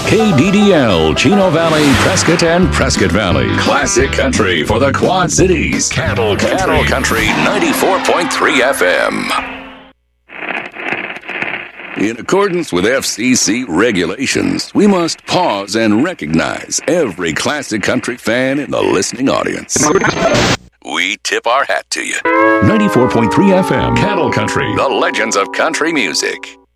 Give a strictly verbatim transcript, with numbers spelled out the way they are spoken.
K D D L, Chino Valley, Prescott, and Prescott Valley. Classic country for the Quad Cities. Cattle Country, Cattle Country ninety-four point three F M. In accordance with F C C regulations, we must pause and recognize every classic country fan in the listening audience. We tip our hat to you. ninety-four point three F M, Cattle Country, the legends of country music.